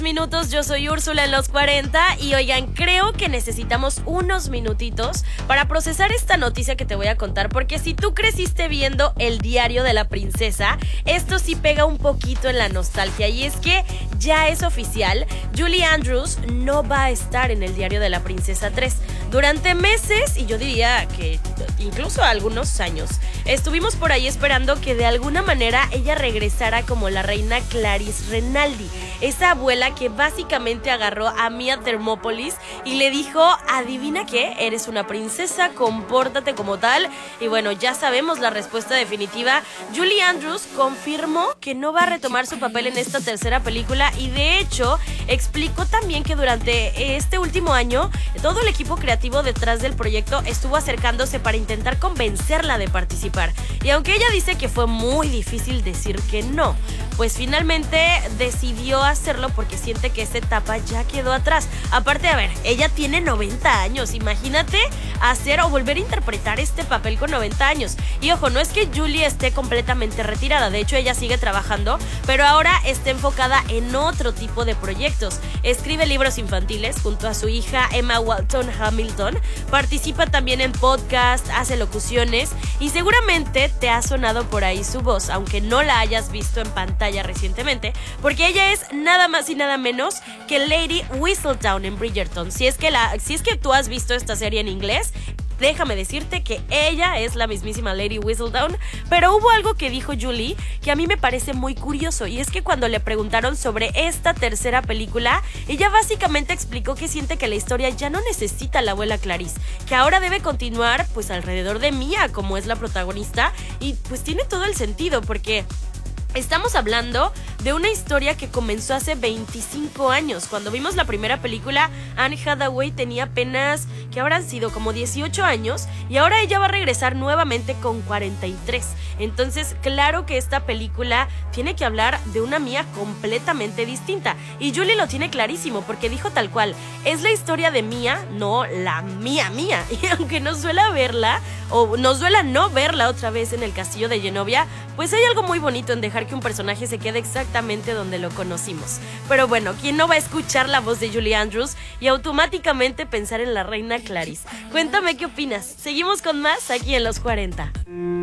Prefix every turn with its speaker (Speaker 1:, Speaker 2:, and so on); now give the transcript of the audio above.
Speaker 1: Minutos, yo soy Úrsula en los 40 y oigan, creo que necesitamos unos minutitos para procesar esta noticia que te voy a contar, porque si tú creciste viendo El Diario de la Princesa, esto sí pega un poquito en la nostalgia, y es que ya es oficial, Julie Andrews no va a estar en El Diario de la Princesa 3. Durante meses, y yo diría que incluso algunos años, estuvimos por ahí esperando que de alguna manera ella regresara como la reina Clarice Renaldi, esa abuela que básicamente agarró a Mia Thermopolis y le dijo, adivina qué, eres una princesa, compórtate como tal. Y bueno, ya sabemos la respuesta definitiva. Julie Andrews confirmó que no va a retomar su papel en esta tercera película, y de hecho explicó también que durante este último año todo el equipo creativo detrás del proyecto estuvo acercándose para intentar convencerla de participar, y aunque ella dice que fue muy difícil decir que no, pues finalmente decidió hacerlo porque siente que esta etapa ya quedó atrás. Aparte, a ver, ella tiene 90 años, imagínate hacer o volver a interpretar este papel con 90 años. Y ojo, no es que Julie esté completamente retirada, de hecho ella sigue trabajando, pero ahora está enfocada en otro tipo de proyectos. Escribe libros infantiles junto a su hija Emma Walton Hamilton, participa también en podcast, hace locuciones y seguramente te ha sonado por ahí su voz, aunque no la hayas visto en pantalla recientemente, porque ella es nada más y nada menos que Lady Whistledown en Bridgerton. Si es que tú has visto esta serie en inglés, déjame decirte que ella es la mismísima Lady Whistledown. Pero hubo algo que dijo Julie que a mí me parece muy curioso, y es que cuando le preguntaron sobre esta tercera película, ella básicamente explicó que siente que la historia ya no necesita a la abuela Clarice, que ahora debe continuar pues alrededor de Mia, como es la protagonista, y pues tiene todo el sentido, porque estamos hablando de una historia que comenzó hace 25 años. Cuando vimos la primera película, Anne Hathaway tenía apenas, que habrán sido como 18 años, y ahora ella va a regresar nuevamente con 43. Entonces, claro que esta película tiene que hablar de una Mia completamente distinta, y Julie lo tiene clarísimo porque dijo tal cual, es la historia de Mia, no la Mia. Y aunque nos duela verla, o nos duela no verla otra vez en el castillo de Genovia, pues hay algo muy bonito en dejar que un personaje se quede exactamente donde lo conocimos. Pero bueno, ¿quién no va a escuchar la voz de Julie Andrews y automáticamente pensar en la reina Clarice? Cuéntame qué opinas. Seguimos con más aquí en Los 40.